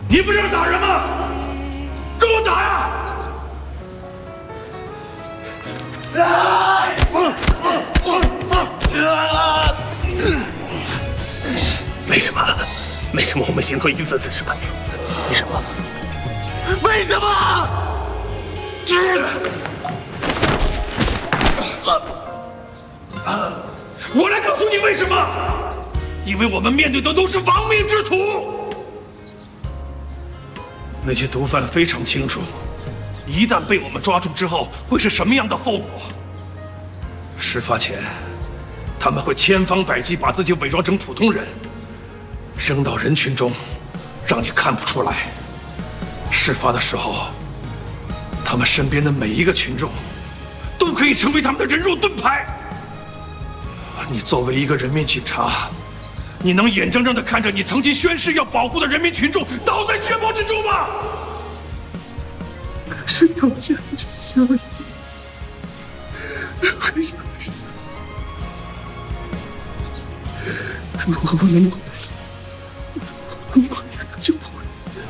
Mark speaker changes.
Speaker 1: 你不是打人吗？跟我打呀！
Speaker 2: 为什么？为什么我们心头一丝丝是满足？为什么？为什么？
Speaker 1: 我来告诉你为什么？因为我们面对的都是亡命之徒。那些毒贩非常清楚，一旦被我们抓住之后，会是什么样的后果。事发前，他们会千方百计把自己伪装成普通人，扔到人群中，让你看不出来。事发的时候，他们身边的每一个群众，都可以成为他们的人肉盾牌。你作为一个人民警察，你能眼睁睁地看着你曾经宣誓要保护的人民群众倒在血泊之中吗？
Speaker 2: 可是有家人家人，为什么是他？如果不能够，